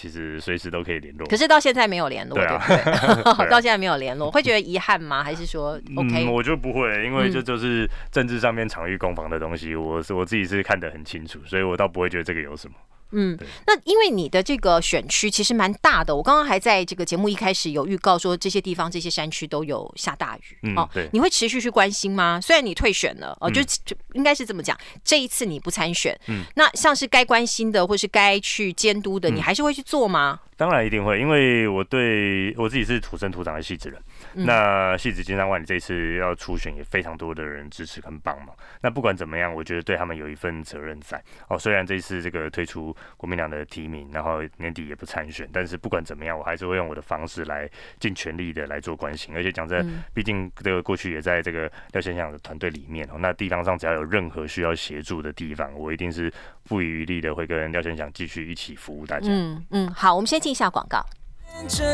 其实随时都可以联络。 可是到现在没有联络，对不对？到现在没有联络，会觉得遗憾吗？还是说 OK？ 我就不会，因为这就是政治上面场域攻防的东西，我自己是看得很清楚，所以我倒不会觉得这个有什么。 那因为你的这个选区其实蛮大的，我刚刚还在这个节目一开始有预告说这些地方、这些山区都有下大雨， 对， 你会持续去关心吗？虽然你退选了，就应该是这么讲，这一次你不参选，那像是该关心的或是该去监督的，你还是会去做吗？ 当然一定会，因为我自己是土生土长的汐止人，那汐止金山万里这一次要初选也非常多的人支持跟帮忙。那不管怎么样，我觉得对他们有一份责任在。虽然这一次这个推出国民党的提名，然后年底也不参选，但是不管怎么样，我还是会用我的方式来尽全力的来做关心。而且讲真，毕竟这个过去也在这个廖先生的团队里面，那地方上只要有任何需要协助的地方，我一定是不遗余力的会跟廖先生继续一起服务大家。 好，我们先进一下广告。